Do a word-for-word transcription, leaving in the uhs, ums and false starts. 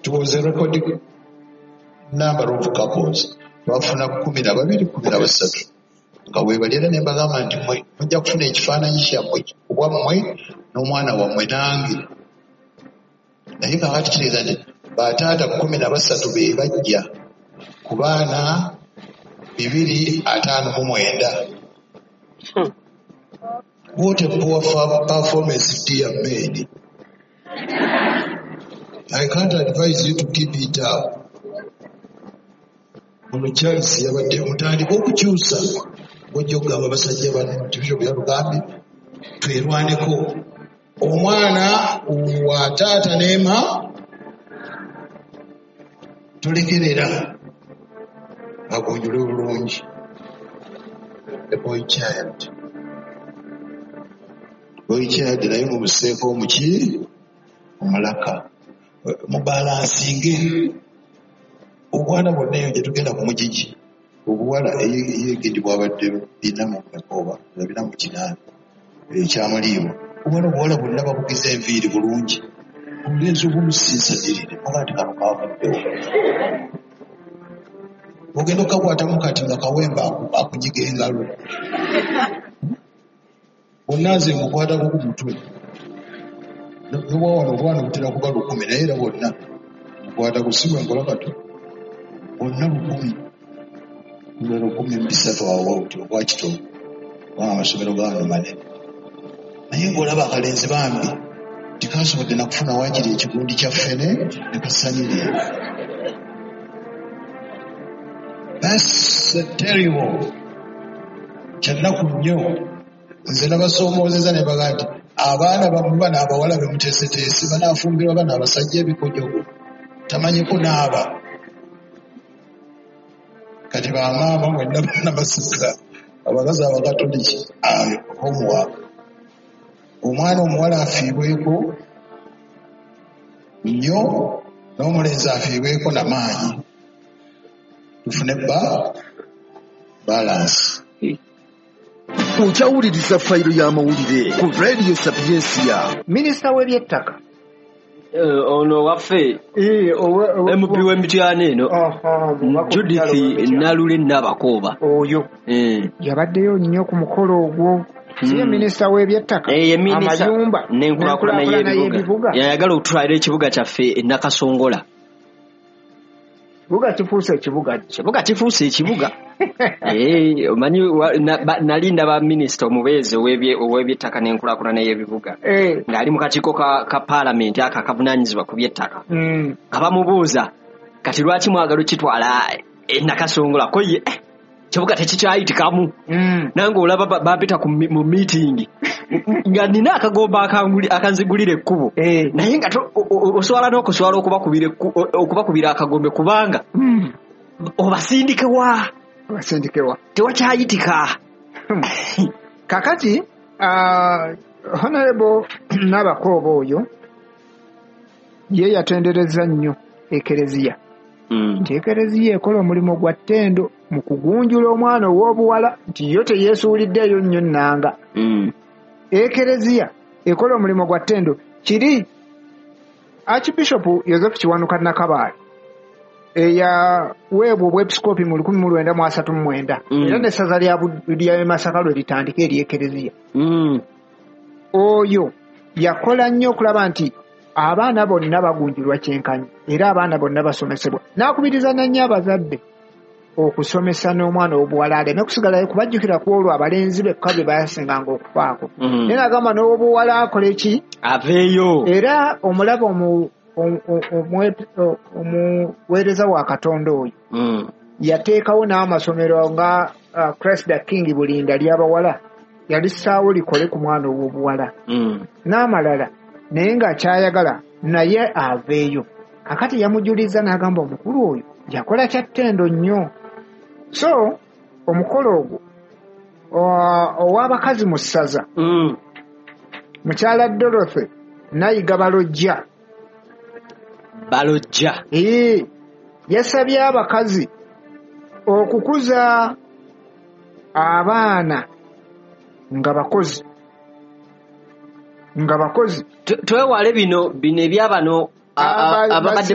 was a record number of couples bafuna kumi na babiri kumi na basatu nga webalira ne bagamba nti mwe mujja kufuna ekifaananyi kyammwe obwammwe n'omwana wammwe nange naye kakati kitegeeza nti bataata kumi na basatu be bajja ku baana bibiri ataano mu mwenda. What a poor performance, dear maid. I can't advise you to keep it up. Ono Charles yabadde mutandika okukyusa bw'ojja okugamba basajja bano nti bisho byalugambi twerwaneko omwana wa taata neema tulekerera agonjole bulungi. A boy child boy child naye mubuseeko omuki omulaka mubalansinge obwana bwonna eyo gye tugenda ku mugigi obuwala eyegedi bwabadde bina mu kakoba bina mu kinaana ekyamuliimu obwana obuwala bwonna babugiza enviiri bulungi omulenzi obumusinsanirire mugati kano kawabaddewo ogenda okakwatamu kati nga kawemba akunyiga engalo bonna nze mukwatako ku mutwe nobwawano obwana butera kuba lukumi naye era bonna mukwata kusimwe nkola kato bonna lukumi nga lukumi mbisatu awo ti okwakito kubanga amasomero gano manene naye ngaolaba akalenzi bambi tikasobodde nakufuna wakiri ekigundi kya ffene ne kasanire. That's terrible. Kyannaku nnyo nze nabasoomoozeza ne baga nti abaana bamu bano abawala be muteeseteese banaafumbirwa bano abasajja ebikojogo tamanyiko naaba kati bamaama mwenna bana basika abakazi abakatoliki homework. Omwana omuwala afiibweko nnyo n'omulenzi afiibweko n'amaanyi tufune ba balance. Okyawuliriza fayiro y'amawulire ku Radio Sapiensia. Minisita w'ebyettaka ono waffe M P w'emityana eno Judith Nalule Nabakooba oyo yabaddeyo nnyo ku mukolo ogwo. Siye minisita w'ebyettaka amayumba n'enkulaakulana y'ebibuga yayagala okutwalira ekibuga kyaffe e Nakasongola. Kibuga kifuuse ekibuga kibuga kifuuse ekibuga eh omanyi nalinda ba minisita omubeezi ow'ebyettaka n'enkulaakulana y'ebibuga ng'ali mu kakiiko ka paalamenti aka akavunaanyizibwa ku byettaka nga bamubuuza kati lwaki mwagala okitwala e Nakasongola ko ye kibuga tekikyayitikamu nange olaba bapita mu meeting nga nina akagomba akanzigulira ekkubo naye nga oswala n'okuswala okubakubira akagombe kubanga obasindikewa obasindikewa tewakyayitika. Kakati Honorable Nabakooba oyo ye yatendereza nnyo ekereziya nti ekereziya ekola omulimu gwa ttendo mu kugunjula omwana ow'obuwala nti yo teyeesuuliddeeyo nnyo nnanga. Ekereziya ekola omulimu gwa ttendo kiri Archbishop Yozefu Kiwanuka Nakabaale eyaweebwa obwepisikoopi mu lukumi mu lwenda mu asatu mu mwenda era n'essaza lya Masaka lwe litandika eri ekereziya. Oyo yakola nnyo okulaba nti abaana bonna bagunjulwa kyenkanyi era abaana bonna basomesebwa. N'akubiriza nnyo abazadde okusomesa n'omwana w'obuwala aleme kusigalayo kubajjukira ku olwo abalenzi bekka bye bayasinganga okufaako. Naye n'agamba n'obuwala akole ki aveeyo era omulaba omuweereza wa Katonda oyo yateekawo n'amasomero nga Cressida King Bulinda ly'abawala yalisaawo likole ku mwana ow'obuwala n'amalala naye ng'akyayagala naye aveeyo. Kakati yamujuliza n'agamba omukulu oyo yakola kya ttendo nnyo. So omukolo ogwo ow'abakazi mu ssaza mukyala Dorothy Nayiga Balojja Balojja ee yasabye abakazi okukuza abaana nga bakozi nga bakozi twewale bino bino ebyabano ababadde